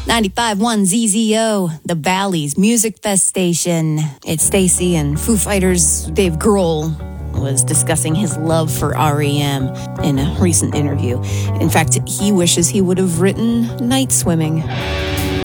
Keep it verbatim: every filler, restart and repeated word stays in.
ninety-five point one Z Z O, the Valley's Music Fest station. It's Stacy and Foo Fighters' Dave Grohl was discussing his love for R E M in a recent interview. In fact, he wishes he would have written Night Swimming.